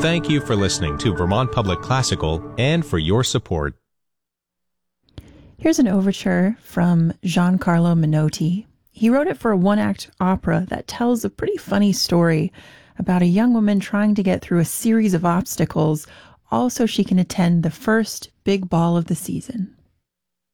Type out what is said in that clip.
Thank you for listening to Vermont Public Classical and for your support. Here's an overture from Giancarlo Menotti. He wrote it for a one-act opera that tells a pretty funny story about a young woman trying to get through a series of obstacles, all so she can attend the first big ball of the season.